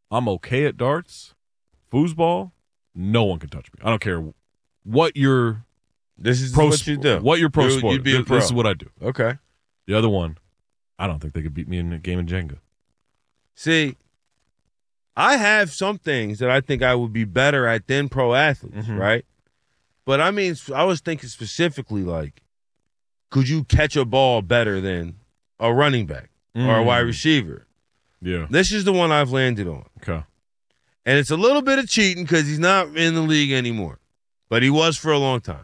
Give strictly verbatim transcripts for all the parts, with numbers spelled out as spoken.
I'm okay at darts. Foosball, no one can touch me. I don't care what your This is pro what sp- you do. What your pro You- sport. you'd be a This- pro. This is what I do. Okay. The other one, I don't think they could beat me in a game of Jenga. See, I have some things that I think I would be better at than pro athletes, Mhm. right? But I mean, I was thinking specifically like, could you catch a ball better than a running back or a Mm. wide receiver? Yeah. This is the one I've landed on. Okay. And it's a little bit of cheating because he's not in the league anymore, but he was for a long time.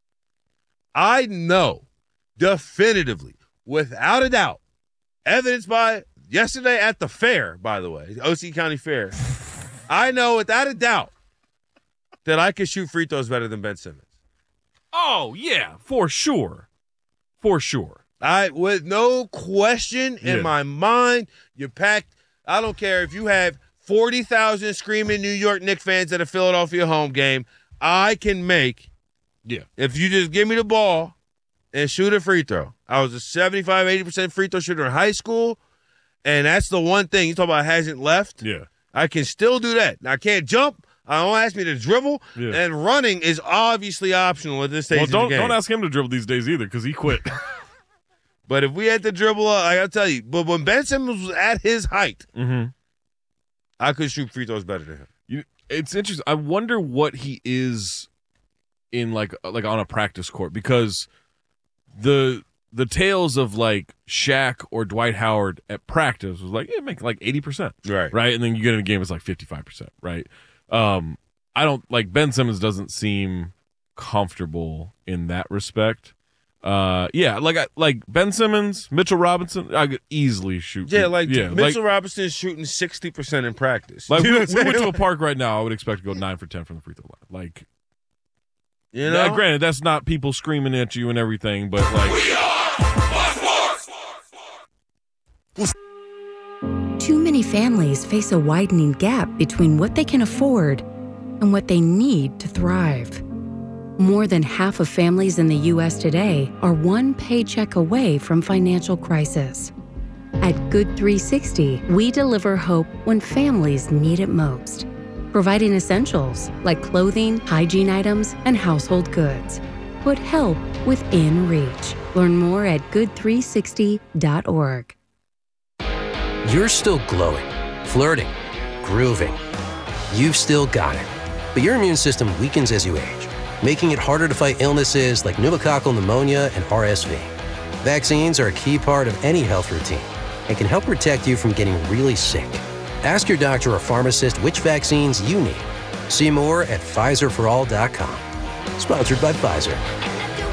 I know definitively, without a doubt, evidenced by yesterday at the fair, by the way, O C County Fair, I know without a doubt that I can shoot free throws better than Ben Simmons. Oh, yeah, for sure. For sure. I, with no question in Yeah. my mind, you packed, I don't care if you have forty thousand screaming New York Knicks fans at a Philadelphia home game, I can make, Yeah. if you just give me the ball and shoot a free throw. I was a seventy-five, eighty percent free throw shooter in high school, and that's the one thing you talk about hasn't left. Yeah. I can still do that. Now, I can't jump. I don't ask me to dribble, Yeah. and running is obviously optional at this stage Well, of don't the game. don't ask him to dribble these days either because he quit. But if we had to dribble, uh, I gotta tell you, but when Ben Simmons was at his height, mm-hmm. I could shoot free throws better than him. You, it's interesting. I wonder what he is in like like on a practice court because the the tales of like Shaq or Dwight Howard at practice was like, yeah, make like eighty percent. Right. Right. And then you get in a game, it's like fifty-five percent. Right. Um, I don't like Ben Simmons doesn't seem comfortable in that respect. Uh, yeah, like I, like Ben Simmons, Mitchell Robinson, I could easily shoot. Yeah, like yeah, Mitchell like, Robinson is shooting sixty percent in practice. like You we, know what I'm we went saying? to a park right now. I would expect to go nine for ten from the free throw line. Like, You now, know? granted, that's not people screaming at you and everything, but like, Too many families face a widening gap between what they can afford and what they need to thrive. More than half of families in the U S today are one paycheck away from financial crisis. At Good three sixty, we deliver hope when families need it most, providing essentials like clothing, hygiene items, and household goods. Put help within reach. Learn more at good three sixty dot org. You're still glowing, flirting, grooving. You've still got it. But your immune system weakens as you age, making it harder to fight illnesses like pneumococcal pneumonia and R S V. Vaccines are a key part of any health routine and can help protect you from getting really sick. Ask your doctor or pharmacist which vaccines you need. See more at Pfizer for all dot com. Sponsored by Pfizer.